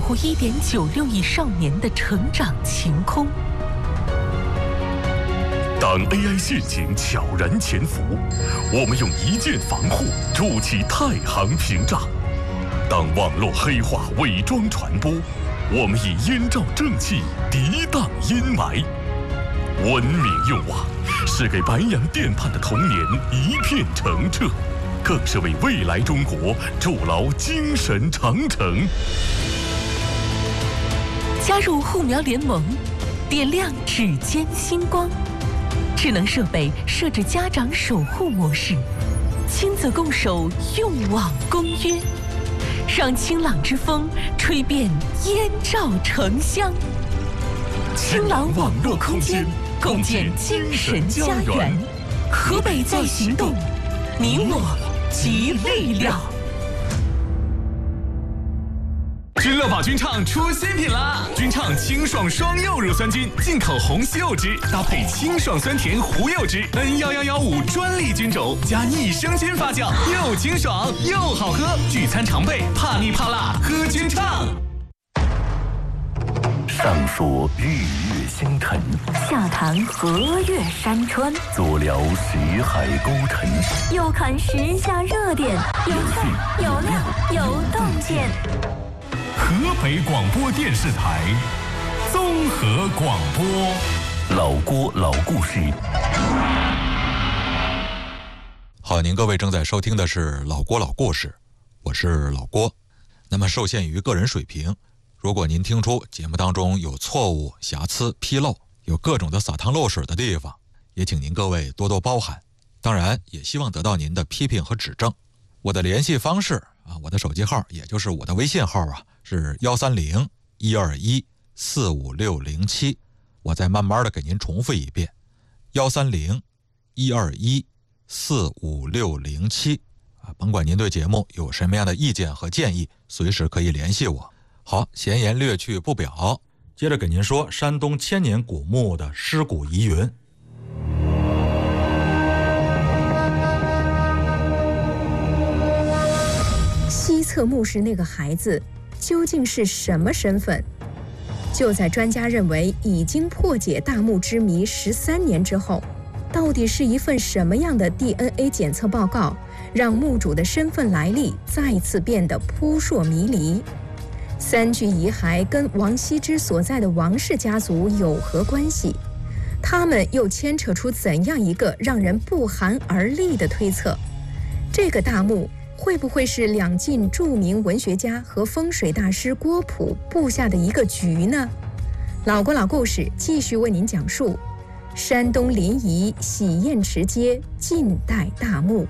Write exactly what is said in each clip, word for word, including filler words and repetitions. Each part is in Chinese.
乎一点九六亿少年的成长晴空。 当 A I 陷阱悄然潜伏，我们用一键防护筑起太行屏障；当网络黑化伪装传播，我们以燕赵正气涤荡阴霾。文明用网是给白洋淀畔的童年一片澄澈，更是为未来中国筑牢精神长城。 加入护苗联盟，点亮指尖星光。智能设备设置家长守护模式，亲子共守用网公约，让清朗之风吹遍燕赵城乡。清朗网络空间，共建精神家园。河北在行动，你我集力量。 君乐宝君畅出新品啦！君畅清爽双柚乳酸菌，进口红西柚汁搭配清爽酸甜胡柚汁 N 一一一五专利菌种加益生菌发酵，又清爽又好喝，聚餐常备，怕腻怕辣喝君畅。 上说日月星辰， 下谈河岳山川， 左聊徐海沟沉， 右看时下热点，有趣有料有洞见。 河北广播电视台综合广播， 老郭老故事。 好，您各位正在收听的是老郭老故事，我是老郭。那么受限于个人水平，如果您听出节目当中有错误、瑕疵、纰漏，有各种的洒汤漏水的地方，也请您各位多多包涵。当然也希望得到您的批评和指正。我的联系方式啊，我的手机号也就是我的微信号啊，是幺三零一二一四五六零七。我再慢慢的给您重复一遍，幺三零一二一四五六零七啊，甭管您对节目有什么样的意见和建议，随时可以联系我。好，闲言略去不表，接着给您说山东千年古墓的尸骨疑云。 西侧墓室那个孩子究竟是什么身份？就在专家认为已经破解大墓之谜十三年之后，到底是一份什么样的 D N A 检测报告，让墓主的身份来历再次变得扑朔迷离？三具遗骸跟王羲之所在的王氏家族有何关系？他们又牵扯出怎样一个让人不寒而栗的推测？这个大墓会不会是两晋著名文学家和风水大师郭璞布下的一个局呢？老郭老故事继续为您讲述山东临沂喜宴池街晋代大墓。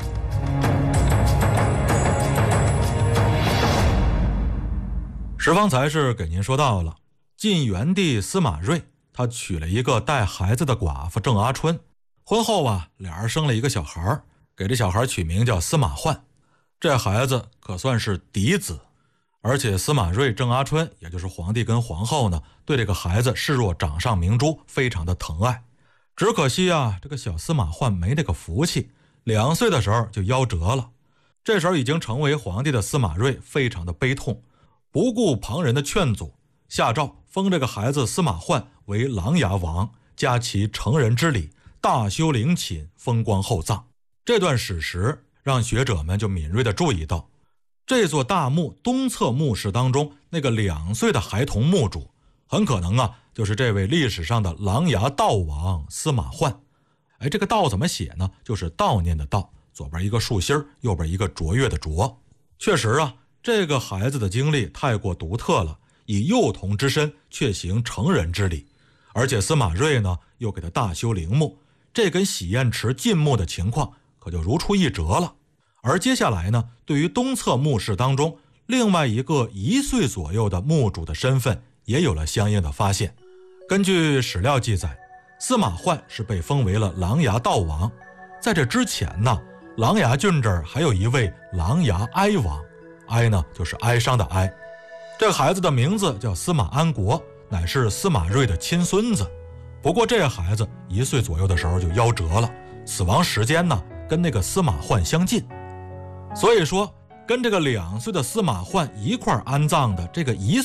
十方才是给您说到了，晋元帝司马睿，他娶了一个带孩子的寡妇郑阿春，婚后啊，俩人生了一个小孩，给这小孩取名叫司马焕。这孩子可算是嫡子，而且司马睿、郑阿春，也就是皇帝跟皇后呢，对这个孩子视若掌上明珠，非常的疼爱。只可惜啊，这个小司马焕没这个福气，两岁的时候就夭折了。这时候已经成为皇帝的司马睿非常的悲痛，不顾旁人的劝阻，下诏封这个孩子司马焕为琅琊王，加其成人之礼，大修陵寝，封光厚葬。这段史实让学者们就敏锐地注意到，这座大墓东侧墓室当中那个两岁的孩童墓主，很可能啊就是这位历史上的琅琊道王司马焕。哎，这个道怎么写呢？就是悼念的悼，左边一个竖心，右边一个卓越的卓。确实啊，这个孩子的经历太过独特了，以幼童之身却行成人之礼，而且司马睿呢又给他大修陵墓，这跟喜宴池晋墓的情况可就如出一辙了。而接下来呢，对于东侧墓室当中另外一个一岁左右的墓主的身份也有了相应的发现。根据史料记载，司马焕是被封为了琅琊道王，在这之前呢，琅琊郡这儿还有一位琅琊哀王，哀呢就是哀伤的哀。这个孩子的名字叫司马安国，乃是司马睿的亲孙子。不过这个孩子一岁左右的时候就夭折了，死亡时间呢跟那个司马焕相近。所以说跟这个两岁的司马焕一块安葬的这个一